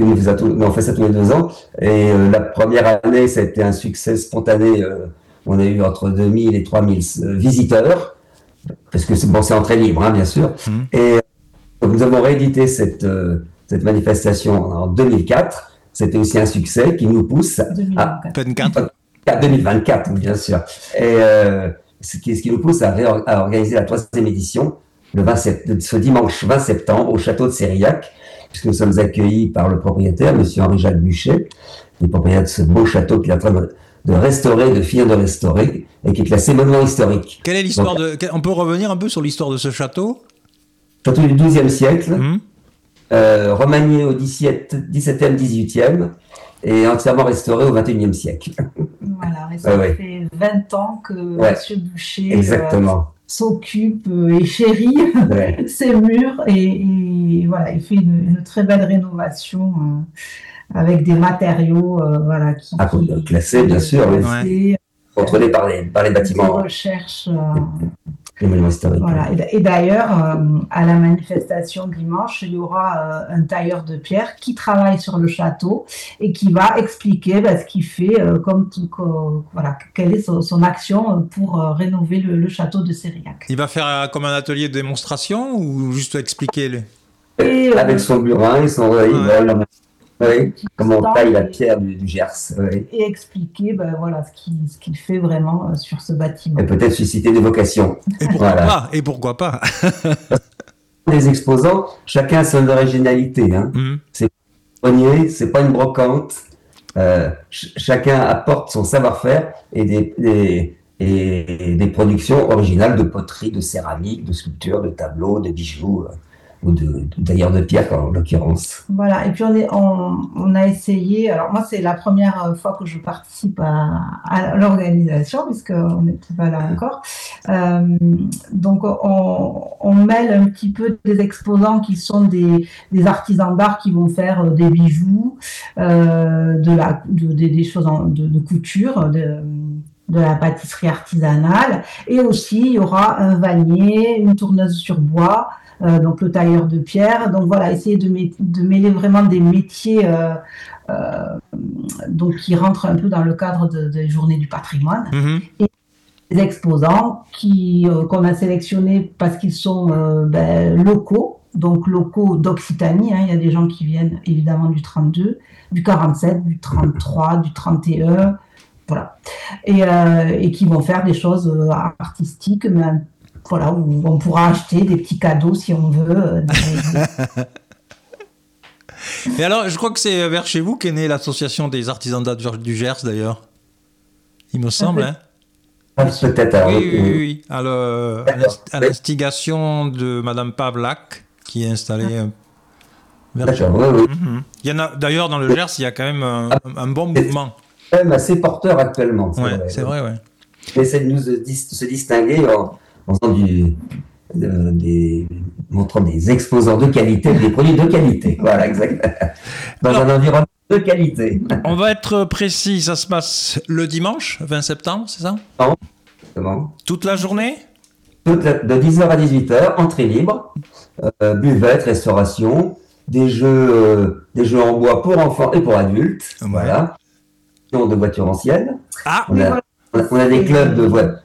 on fait ça tous les 2 ans. Et la première année, ça a été un succès spontané. On a eu entre 2000 et 3000 visiteurs, parce que c'est entrée libre, hein, bien sûr. Et nous avons réédité cette manifestation en 2004. C'était aussi un succès qui nous pousse à 2024, bien sûr. Et ce qui nous pousse à organiser la 3e édition ce dimanche 20 septembre au château de Sérillac, puisque nous sommes accueillis par le propriétaire, M. Henri-Jacques Buchet, le propriétaire de ce beau château qu'il est en train de finir de restaurer, et qui est classé monument historique. Quelle est l'histoire on peut revenir un peu sur l'histoire de ce château? Château du XIIe siècle, remanié au XVIIe, XVIIIe, et entièrement restauré au XXIe siècle. Voilà, et ça fait 20 ans que M. Buchet s'occupe et chérit ses murs, et voilà, il fait une très belle rénovation avec des matériaux classés, bien sûr, contrôlés par les bâtiments. Des recherches. Les monuments historiques. Voilà. Et d'ailleurs, à la manifestation dimanche, il y aura un tailleur de pierre qui travaille sur le château et qui va expliquer ce qu'il fait, quelle est son action pour rénover le château de Sérillac. Il va faire comme un atelier de démonstration ou juste expliquer avec son burin et son comment on taille la pierre du Gers. Et expliquer ce qu'il fait vraiment sur ce bâtiment. Et peut-être susciter des vocations. Et pourquoi pas Les exposants, chacun a son originalité. Hein. C'est pas un grenier, c'est pas une brocante. Chacun apporte son savoir-faire et des productions originales de poterie, de céramique, de sculpture, de tableaux, de bijoux. Ou d'ailleurs de pierre en l'occurrence. Voilà, et puis on a essayé, alors moi c'est la première fois que je participe à l'organisation, puisqu'on n'était pas là encore, donc on mêle un petit peu des exposants qui sont des artisans d'art qui vont faire des bijoux, des choses de couture, de la pâtisserie artisanale, et aussi il y aura un vannier, une tourneuse sur bois, donc le tailleur de pierre. Donc voilà, essayer de mêler vraiment des métiers donc qui rentrent un peu dans le cadre des journées du patrimoine. Et des exposants qu'on a sélectionnés parce qu'ils sont locaux, donc locaux d'Occitanie. Il y a des gens qui viennent évidemment du 32, du 47, du 33, du 31, voilà, et qui vont faire des choses artistiques, mais voilà, où on pourra acheter des petits cadeaux si on veut. Et alors, je crois que c'est vers chez vous qu'est née l'association des artisans d'art du Gers, d'ailleurs. Il me semble, hein. Peut-être. Oui. À l'instigation de Madame Pavlak, qui est installée vers chez vous. Il y en a, d'ailleurs, dans le Gers, il y a quand même un bon mouvement. C'est quand même assez porteur actuellement. C'est vrai. On essaie de se distinguer en faisant montrant des exposants de qualité, des produits de qualité. Voilà, exactement. Dans un environnement de qualité. On va être précis, ça se passe le dimanche 20 septembre, c'est ça? Non, exactement. Toute la journée? De 10h à 18h, entrée libre, buvette, restauration, des jeux en bois pour enfants et pour adultes. Voilà. De voitures anciennes. On a des clubs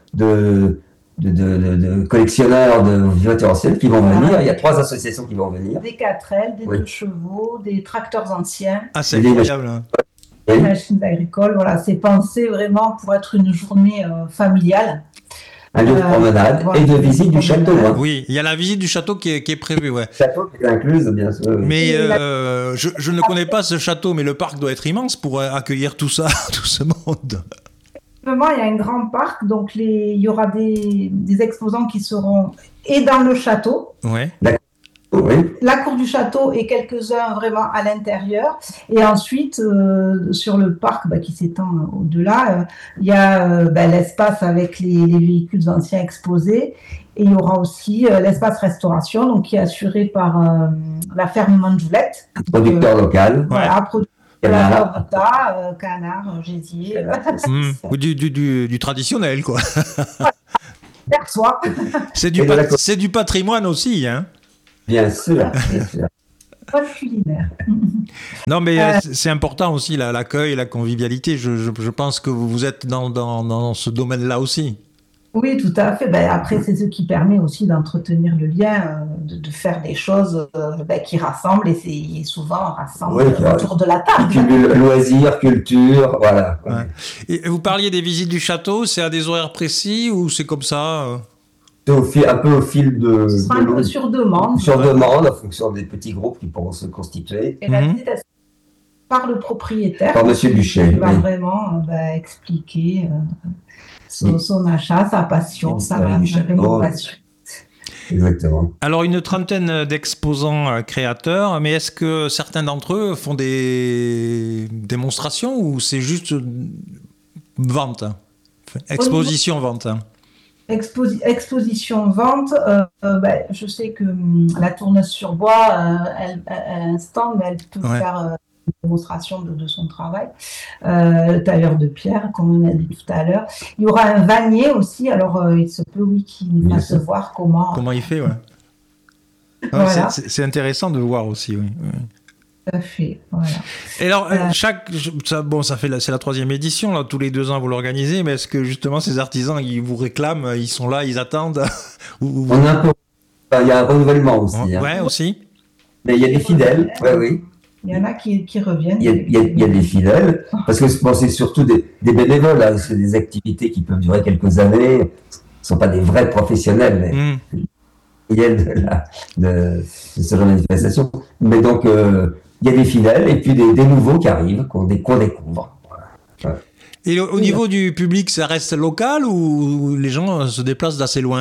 de collectionneurs de voitures anciennes qui vont venir. Il y a 3 associations qui vont venir. Des 4L, des 2 chevaux, des tracteurs anciens. Ah, c'est incroyable. Des machines agricoles. Voilà, c'est pensé vraiment pour être une journée familiale. Un lieu de promenade et de visite du château. Hein. Oui, il y a la visite du château qui est prévue. Ouais. Le château qui est incluse, bien sûr. Mais je ne connais pas ce château, mais le parc doit être immense pour accueillir tout ça, tout ce monde. Il y a un grand parc, donc il y aura des exposants qui seront et dans le château, la cour du château et quelques-uns vraiment à l'intérieur, et ensuite sur le parc qui s'étend au-delà, il y a l'espace avec les véhicules anciens exposés, et il y aura aussi l'espace restauration, donc qui est assuré par la ferme Manjoulette, producteur local. Voilà, canard, gésier. Ou du traditionnel, quoi. Perçoit. C'est du patrimoine aussi, hein. Bien sûr. Pas culinaire. Non, mais c'est important aussi, l'accueil, la convivialité. Je pense que vous êtes dans ce domaine-là aussi. Oui, tout à fait. Après, c'est ce qui permet aussi d'entretenir le lien, de faire des choses qui rassemblent, et souvent rassemblent autour de la table. Loisirs, culture, voilà. Ouais. Et vous parliez des visites du château, c'est à des horaires précis ou c'est comme ça un peu au fil de... Ce sera un peu sur demande. Sur demande, en fonction des petits groupes qui pourront se constituer. Et la visite par le propriétaire. Par Monsieur Buchet. Qui va vraiment expliquer son achat, sa passion, sa rénovation. Exactement. Alors, une trentaine d'exposants créateurs, mais est-ce que certains d'entre eux font des démonstrations ou c'est juste vente, exposition-vente? Exposition-vente, je sais que la Tourneuse-sur-Bois, elle a un stand, mais elle peut faire une démonstration de son travail. Tailleur de pierre, comme on a dit tout à l'heure. Il y aura un vannier aussi, alors il se peut, qu'il nous fasse voir comment il fait, voilà. C'est intéressant de voir aussi, oui. Tout à fait, voilà. Et alors, c'est la 3e édition, là, tous les 2 ans vous l'organisez, mais est-ce que justement ces artisans, ils vous réclament, ils sont là, ils attendent On a il y a un renouvellement aussi. Ouais, aussi. Mais il y a des fidèles, oui. Il y en a qui reviennent. Il y a des fidèles, parce que c'est surtout des bénévoles, hein. C'est des activités qui peuvent durer quelques années, ce ne sont pas des vrais professionnels, mais il y a de ce genre de manifestation. Mais donc, il y a des fidèles et puis des nouveaux qui arrivent, qu'on découvre. Voilà. Et au niveau du public, ça reste local ou les gens se déplacent d'assez loin?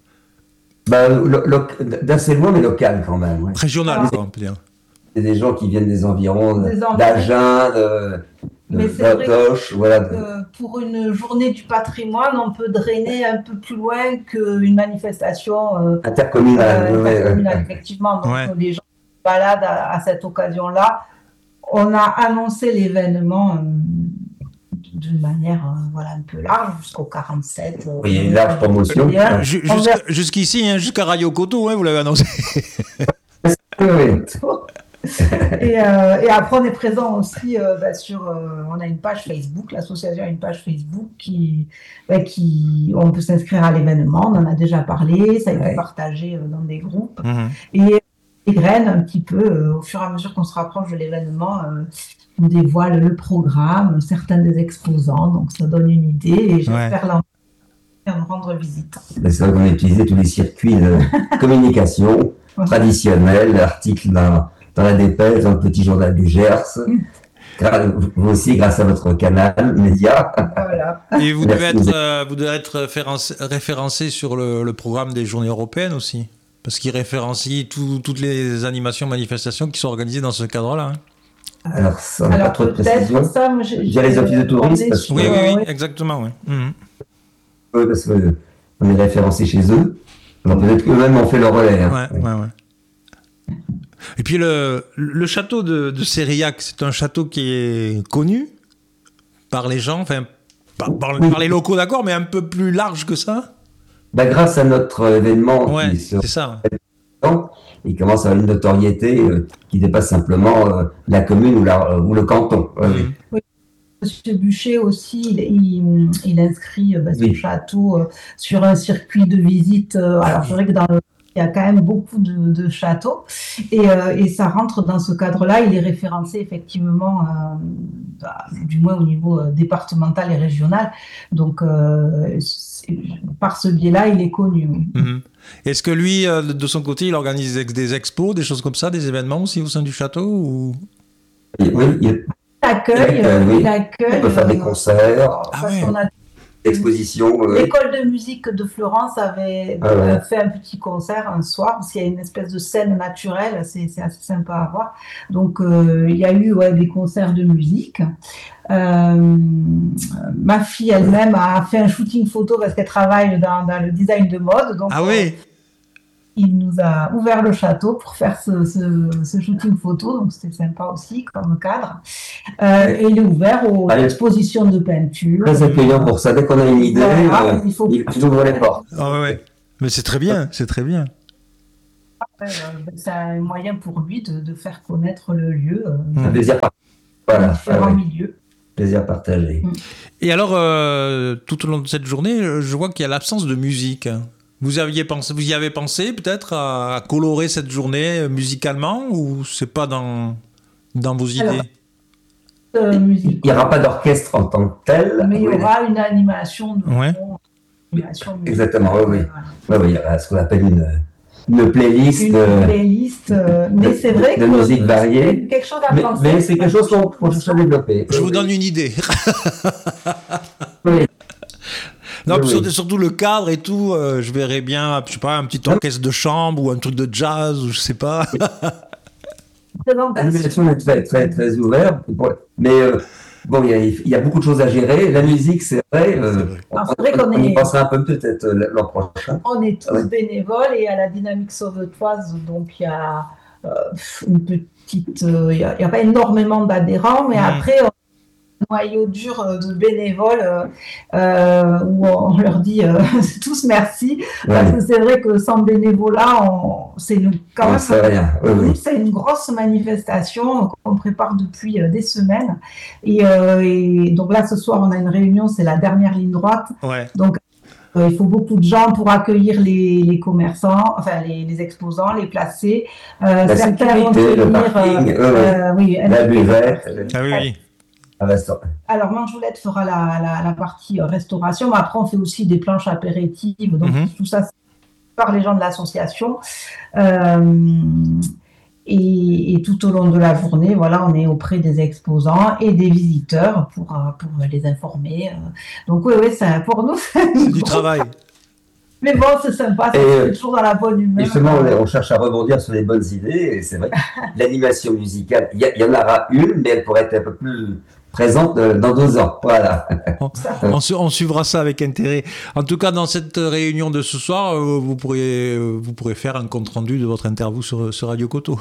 D'assez loin, mais local quand même. Ouais. Régional, quoi, on peut dire. C'est des gens qui viennent des environs d'Agen, de Poche. Voilà. Pour une journée du patrimoine, on peut drainer un peu plus loin qu'une manifestation intercommunale, effectivement. Donc, les gens se baladent à cette occasion-là. On a annoncé l'événement d'une manière un peu large, jusqu'au 47. Oui, il y a une large promotion. Jusqu'ici, jusqu'à Radio Coteau, vous l'avez annoncé. Oui. Et après, on est présent aussi on a une page Facebook, l'association a une page Facebook on peut s'inscrire à l'événement, on en a déjà parlé, ça a été partagé dans des groupes. Et les graines un petit peu, au fur et à mesure qu'on se rapproche de l'événement, on dévoile le programme, certains des exposants, donc ça donne une idée et j'espère nous rendre visite. C'est vrai qu'on a utilisé tous les circuits de communication traditionnels, articles dans la dépêche, dans le petit journal du Gers, vous aussi grâce à votre canal média. Voilà. Et vous devez être référencé sur le programme des Journées européennes aussi, parce qu'il référencie toutes les animations, manifestations qui sont organisées dans ce cadre-là. Alors, ça n'a pas trop de précision. J'ai les offices de tourisme. Oui, exactement. Oui. Oui, parce qu'on est référencé chez eux. Alors peut-être qu'eux-mêmes ont fait leur relais. Ouais. Et puis le château de Sérillac, c'est un château qui est connu par les gens, enfin par les locaux, d'accord, mais un peu plus large que ça. Grâce à notre événement, c'est ça. Il commence à avoir une notoriété qui dépasse simplement la commune ou le canton. Oui. Monsieur Buchet aussi, il inscrit ce château sur un circuit de visite. Alors c'est vrai que il y a quand même beaucoup de châteaux et ça rentre dans ce cadre-là. Il est référencé effectivement, du moins au niveau départemental et régional. Donc par ce biais-là, il est connu. Est-ce que lui, de son côté, il organise des expos, des choses comme ça, des événements aussi au sein du château ou... Oui, il accueille. On peut faire des concerts. Exposition. L'école de musique de Florence avait fait un petit concert un soir, parce qu'il y a une espèce de scène naturelle, c'est assez sympa à voir. Donc il y a eu des concerts de musique. Ma fille elle-même a fait un shooting photo parce qu'elle travaille dans le design de mode. Donc, il nous a ouvert le château pour faire ce shooting photo, donc c'était sympa aussi comme cadre. Et il est ouvert aux expositions de peinture. Très accueillant pour ça. Dès qu'on a une idée, il ouvre les portes. Mais c'est très bien, c'est très bien. C'est un moyen pour lui de faire connaître le lieu. Un plaisir différents milieux. Plaisir partagé. Et alors, tout au long de cette journée, je vois qu'il y a l'absence de musique. Vous y avez pensé peut-être à colorer cette journée musicalement, ou c'est pas dans vos idées? Il n'y aura pas d'orchestre en tant que tel. Mais il y aura une animation. Exactement, oui. Il y aura ce qu'on appelle une playlist. Mais c'est vrai de musique variée. C'est quelque chose à penser. Mais c'est quelque chose qu'on cherche à développer. Je vous donne une idée. Oui. Non, surtout le cadre et tout, je verrais bien, je sais pas, un petit orchestre de chambre ou un truc de jazz, ou je sais pas. L'animation est très, très, très ouverte, mais il y a beaucoup de choses à gérer. La musique, c'est vrai. On y pensera un peu peut-être l'an prochain. On est tous bénévoles et à la Dynamique Sauvetoise, donc il y a une petite, il y a pas énormément d'adhérents, mais après noyau dur de bénévoles où on leur dit tous merci, parce que c'est vrai que sans bénévolat, c'est une grosse manifestation qu'on prépare depuis des semaines. Et donc là, ce soir, on a une réunion, c'est la dernière ligne droite. Ouais. Donc, il faut beaucoup de gens pour accueillir les commerçants, enfin les exposants, les placer. La sécurité, le parking, la buvette. Ah oui. Alors, Manjoulette fera la partie restauration, mais après, on fait aussi des planches apéritives. Donc, tout ça, c'est par les gens de l'association. Et tout au long de la journée, voilà, on est auprès des exposants et des visiteurs pour les informer. Donc, oui, pour nous, c'est du travail. Mais bon, c'est sympa, c'est toujours dans la bonne humeur. Justement, on cherche à rebondir sur les bonnes idées. Et c'est vrai que l'animation musicale, il y en aura une, mais elle pourrait être un peu plus présente dans 2 ans. Voilà. On suivra ça avec intérêt. En tout cas, dans cette réunion de ce soir, vous pourrez faire un compte-rendu de votre interview sur Radio Coteau.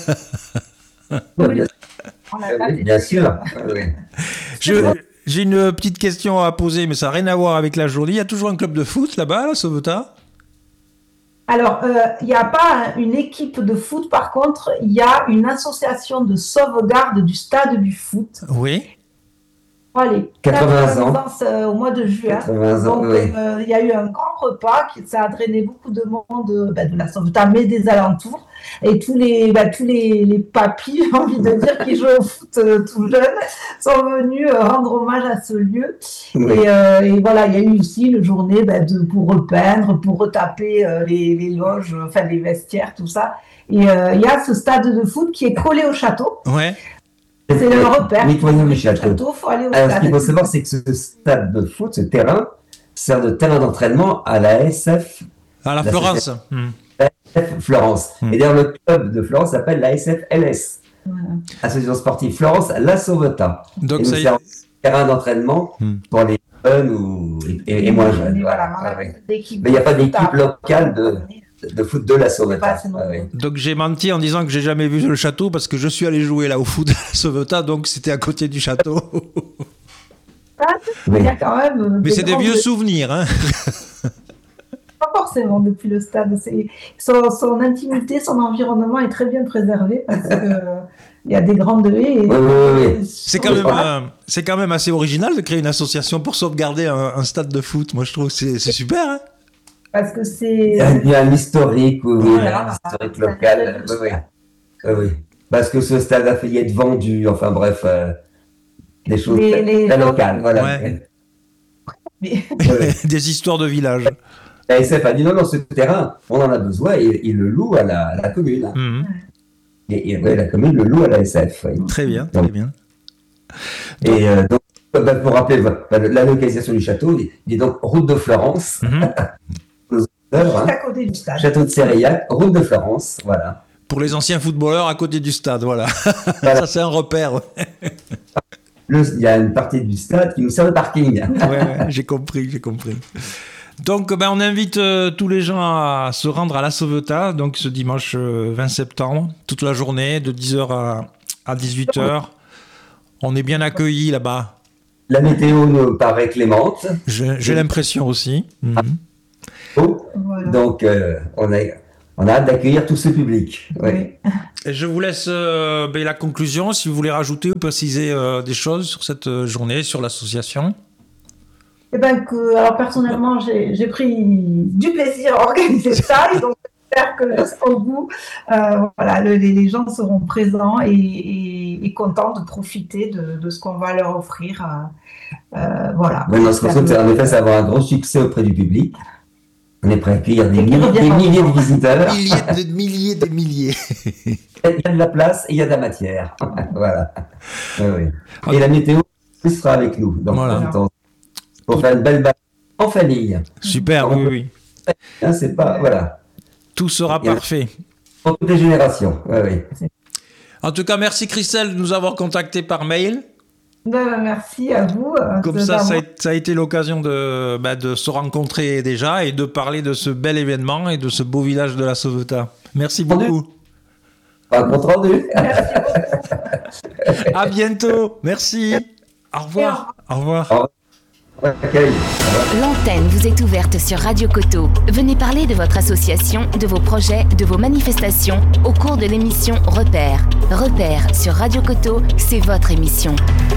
Bien sûr. J'ai une petite question à poser, mais ça n'a rien à voir avec la journée. Il y a toujours un club de foot là-bas, à la Sauvetat? Alors, il n'y a pas une équipe de foot. Par contre, il y a une association de sauvegarde du stade du foot. Oui. Les 80 ans au mois de juin. Donc, il y a eu un grand repas ça a drainé beaucoup de monde de la Sauvetat, mais des alentours. Et tous les papis, j'ai envie de dire, qui jouent au foot tout jeunes, sont venus rendre hommage à ce lieu. Oui. Et voilà, il y a eu aussi une journée pour repeindre, pour retaper les loges, enfin les vestiaires, tout ça. Et il y a ce stade de foot qui est collé au château. Ouais. C'est le repère. Du château. Faut aller au stade. Ce qu'il faut savoir, c'est que ce stade de foot, ce terrain, sert de terrain d'entraînement à la SF. À la Florence. Florence. Et d'ailleurs, le club de Florence s'appelle la SFLS. Voilà. Association sportive Florence, la Sauvetat. Donc, ça sert de terrain d'entraînement pour les jeunes et moins jeunes. Voilà. Mais il n'y a pas d'équipe locale de foot de la Sauvetat. Donc j'ai menti en disant que j'ai jamais vu le château parce que je suis allé jouer là au foot de la Sauvetat, donc c'était à côté du château. Il y a quand même mais c'est des vieux souvenirs, hein. Pas forcément depuis le stade. Son intimité, son environnement est très bien préservé parce que il y a des grandes haies. Oui. C'est quand même assez original de créer une association pour sauvegarder un stade de foot. Moi je trouve que c'est super, hein. Parce que c'est... Il y a un historique, un historique local. Oui. Parce que ce stade a failli être vendu, enfin bref, des choses très locales. Voilà. Ouais. Des histoires de village. La SF a dit non, ce terrain, on en a besoin et il le loue à la commune. Et la commune le loue à la SF. Oui. Très bien, très bien. Et donc, pour rappeler la localisation du château, il est donc route de Florence. À côté du stade. Château de Sérillac, route de Florence, voilà. Pour les anciens footballeurs, à côté du stade, voilà. Ça, c'est un repère. Il y a une partie du stade qui nous sert de parking. Ouais, j'ai compris. Donc, on invite tous les gens à se rendre à la Sauvetat, donc ce dimanche 20 septembre, toute la journée, de 10h à 18h. On est bien accueillis là-bas. La météo nous paraît clémente. J'ai l'impression aussi. Voilà. Donc, on a hâte d'accueillir tout ce public. Oui. Et je vous laisse la conclusion, si vous voulez rajouter ou préciser des choses sur cette journée, sur l'association. Alors personnellement, j'ai pris du plaisir à organiser ça, et donc j'espère que jusqu'au bout, les gens seront présents et contents de profiter de ce qu'on va leur offrir. Oui, on se concentre en effet, ça va avoir un gros succès auprès du public. On est prêt à accueillir des milliers de visiteurs. Des milliers. Il y a de la place et il y a de la matière. Voilà. Oui. Et la météo sera avec nous dans le temps. Pour faire une belle balade en famille. Super, oui. C'est pas, voilà. Tout sera parfait. Pour toutes les générations, oui. En tout cas, merci Christelle de nous avoir contactés par mail. Merci à vous. Comme ça a été l'occasion de se rencontrer déjà et de parler de ce bel événement et de ce beau village de la Sauvetat. Merci beaucoup. Compte rendu. À bientôt. Merci. Au revoir. Au revoir. L'antenne vous est ouverte sur Radio Coteau. Venez parler de votre association, de vos projets, de vos manifestations au cours de l'émission Repères. Repères sur Radio Coteau, c'est votre émission.